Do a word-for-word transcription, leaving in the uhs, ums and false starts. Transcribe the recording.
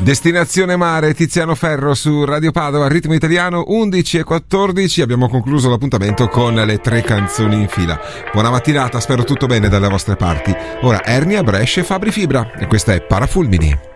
Destinazione Mare, Tiziano Ferro su Radio Padova, ritmo italiano, undici e quattordici. Abbiamo concluso l'appuntamento con le tre canzoni in fila. Buona mattinata, spero tutto bene dalle vostre parti. Ora Ernia, Brescia e Fabri Fibra, e questa è Parafulmini.